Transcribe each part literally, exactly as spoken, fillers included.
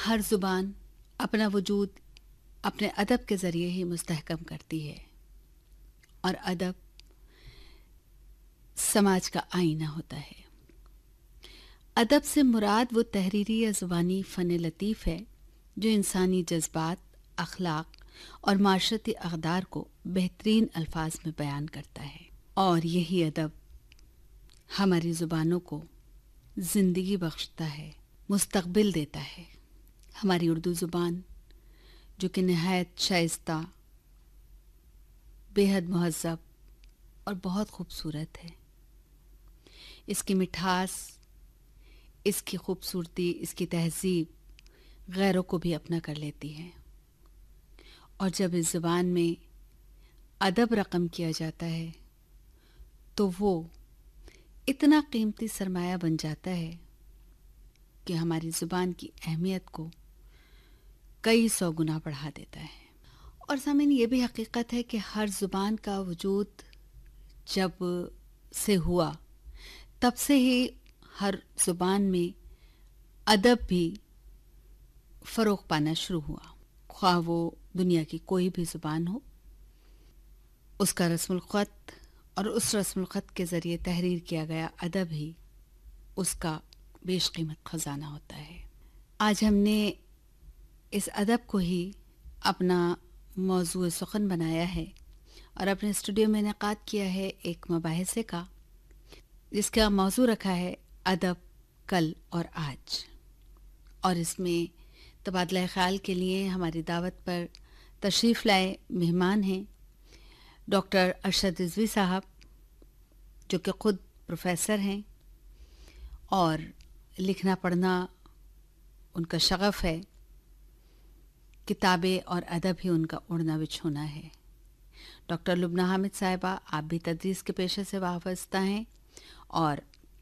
ہر زبان اپنا وجود اپنے ادب کے ذریعے ہی مستحکم کرتی ہے، اور ادب سماج کا آئینہ ہوتا ہے۔ ادب سے مراد وہ تحریری یا زبانی فن لطیف ہے جو انسانی جذبات، اخلاق اور معاشرتی اقدار کو بہترین الفاظ میں بیان کرتا ہے، اور یہی ادب ہماری زبانوں کو زندگی بخشتا ہے، مستقبل دیتا ہے۔ ہماری اردو زبان جو کہ نہایت شائستہ، بے حد مہذب اور بہت خوبصورت ہے، اس کی مٹھاس، اس کی خوبصورتی، اس کی تہذیب غیروں کو بھی اپنا کر لیتی ہے، اور جب اس زبان میں ادب رقم کیا جاتا ہے تو وہ اتنا قیمتی سرمایہ بن جاتا ہے کہ ہماری زبان کی اہمیت کو کئی سو گنا بڑھا دیتا ہے۔ اور سامعین، یہ بھی حقیقت ہے کہ ہر زبان کا وجود جب سے ہوا تب سے ہی ہر زبان میں ادب بھی فروغ پانا شروع ہوا، خواہ وہ دنیا کی کوئی بھی زبان ہو۔ اس کا رسم الخط اور اس رسم الخط کے ذریعے تحریر کیا گیا ادب ہی اس کا بیش قیمت خزانہ ہوتا ہے۔ آج ہم نے اس ادب کو ہی اپنا موضوع سخن بنایا ہے اور اپنے اسٹوڈیو میں انعقاد کیا ہے ایک مباحثے کا، جس کا موضوع رکھا ہے ادب کل اور آج، اور اس میں تبادلہ خیال کے لیے ہماری دعوت پر تشریف لائے مہمان ہیں ڈاکٹر ارشد رضوی صاحب، جو کہ خود پروفیسر ہیں اور لکھنا پڑھنا ان کا شغف ہے، کتابیں اور ادب ہی ان کا اڑنا بچھونا ہے۔ ڈاکٹر لبنہ حامد صاحبہ، آپ بھی تدریس کے پیشے سے وابستہ ہیں اور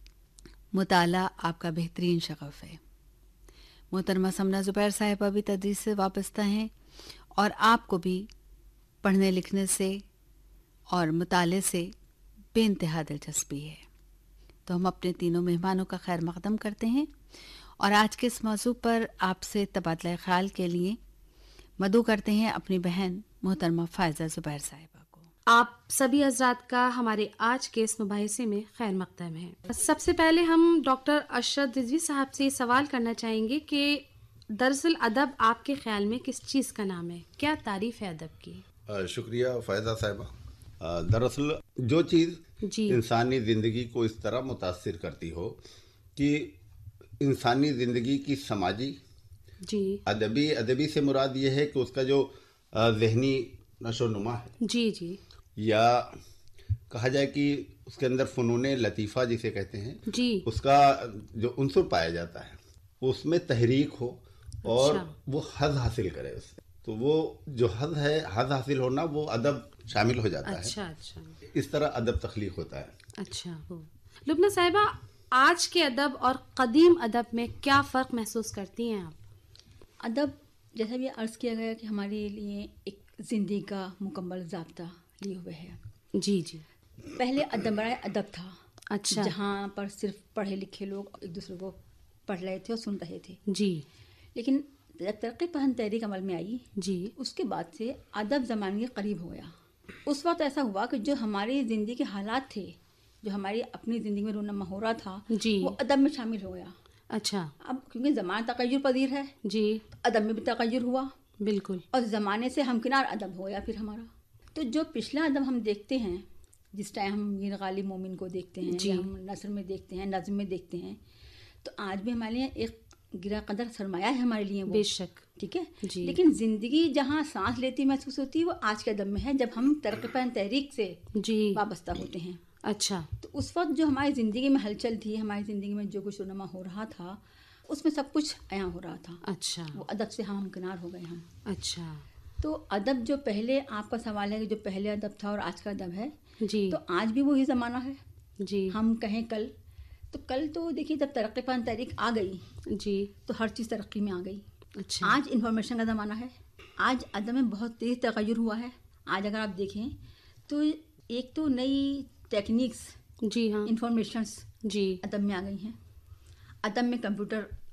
مطالعہ آپ کا بہترین شغف ہے۔ محترمہ سمنہ زبیر صاحبہ بھی تدریس سے وابستہ ہیں اور آپ کو بھی پڑھنے لکھنے سے اور مطالعے سے بے انتہا دلچسپی ہے۔ تو ہم اپنے تینوں مہمانوں کا خیر مقدم کرتے ہیں اور آج کے اس موضوع پر آپ سے تبادلہ خیال کے لیے مدعو کرتے ہیں اپنی بہن محترمہ فائزہ زبیر صاحبہ کو۔ آپ سبھی حضرات کا ہمارے آج کے اس مباحثے میں خیر مقدم ہے۔ سب سے پہلے ہم ڈاکٹر ارشد رضوی صاحب سے یہ سوال کرنا چاہیں گے کہ دراصل ادب آپ کے خیال میں کس چیز کا نام ہے؟ کیا تعریف ہے ادب کی؟ شکریہ فائزہ صاحبہ۔ دراصل جو چیز جی انسانی زندگی کو اس طرح متاثر کرتی ہو کہ انسانی زندگی کی سماجی، جی ادبی ادبی سے مراد یہ ہے کہ اس کا جو ذہنی نشو و نما ہے، جی جی یا کہا جائے کہ اس کے اندر فنون لطیفہ جسے کہتے ہیں، جی اس کا جو عنصر پایا جاتا ہے اس میں تحریک ہو اور اچھا وہ حظ حاصل کرے اس سے، تو وہ جو حظ ہے، حظ حاصل ہونا، وہ ادب شامل ہو جاتا ہے۔ اچھا اچھا اس طرح ادب تخلیق ہوتا ہے۔ اچھا ہو لبنہ صاحبہ، آج کے ادب اور قدیم ادب میں کیا فرق محسوس کرتی ہیں آپ؟ ادب جیسا بھی عرض کیا گیا کہ ہمارے لیے ایک زندگی کا مکمل ضابطہ لیے ہوئے ہے۔ جی جی پہلے ادب برائے ادب تھا، اچھا جہاں پر صرف پڑھے لکھے لوگ ایک دوسرے کو پڑھ رہے تھے اور سن رہے تھے، جی لیکن جب ترقی پسند تحریک عمل میں آئی، جی اس کے بعد سے ادب زمانے کے قریب ہو گیا۔ اس وقت ایسا ہوا کہ جو ہماری زندگی کے حالات تھے، جو ہماری اپنی زندگی میں رونما ہو رہا تھا، جی وہ ادب میں شامل ہو گیا۔ اچھا اب کیونکہ زمانہ تغیر پذیر ہے، جی ادب میں بھی تغیر ہوا، بالکل اور زمانے سے ہمکنار ادب ہو گیا پھر ہمارا۔ تو جو پچھلا ادب ہم دیکھتے ہیں، جس ٹائم ہم میر غالب مومن کو دیکھتے ہیں، جی یا ہم نثر میں دیکھتے ہیں، نظم میں دیکھتے ہیں، تو آج بھی ہمارے لیے ایک گرا قدر سرمایہ ہے ہمارے لیے وہ، بے شک ٹھیک ہے۔ جی لیکن زندگی جہاں سانس لیتی محسوس ہوتی ہے وہ آج کے ادب میں ہے، جب ہم ترقی پسند تحریک سے جی وابستہ ہوتے ہیں۔ اچھا تو اس وقت جو ہماری زندگی میں ہلچل تھی، ہماری زندگی میں جو کچھ رونما ہو رہا تھا، اس میں سب کچھ عیاں ہو رہا تھا، اچھا وہ ادب سے ہم کنار ہو گئے ہم۔ اچھا تو ادب جو پہلے، آپ کا سوال ہے کہ جو پہلے ادب تھا اور آج کا ادب ہے، جی تو آج بھی وہی زمانہ ہے۔ جی ہم کہیں کل، تو کل تو دیکھیے جب ترقی پسند تحریک آ گئی جی تو ہر چیز ترقی میں آ گئی۔ اچھا آج انفارمیشن کا زمانہ ہے، آج ادب میں بہت تیز تغیر ہوا ہے۔ آج اگر آپ دیکھیں تو ایک تو نئی ٹیکنیکس، جی ہاں انفارمیشنس جی ادب میں آ گئی ہیں۔ ادب میں کمپیوٹر